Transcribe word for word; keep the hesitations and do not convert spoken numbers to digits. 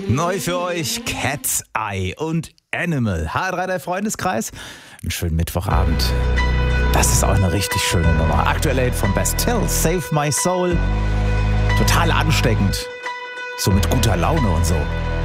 Neu für euch Cat's Eye und Animal. H drei, der Freundeskreis. Einen schönen Mittwochabend. Das ist auch eine richtig schöne Nummer. Aktuell von Bastille, Save My Soul. Total ansteckend. So mit guter Laune und so.